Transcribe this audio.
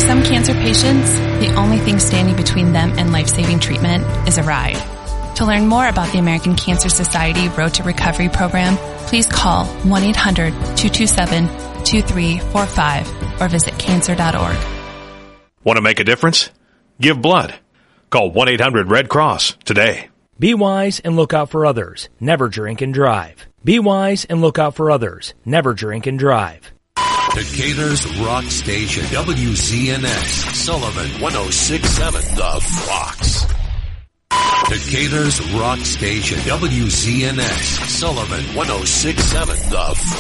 some cancer patients, the only thing standing between them and life-saving treatment is a ride. To learn more about the American Cancer Society Road to Recovery program, please call 1-800-227-2345 or visit cancer.org. Want to make a difference? Give blood. Call 1-800-RED-CROSS today. Be wise and look out for others. Never drink and drive. Be wise and look out for others. Never drink and drive. Decatur's Rock Station, WZNX, Sullivan 106.7 The Fox. Decatur's Rock Station, WZNX, Sullivan 106.7 The Fox.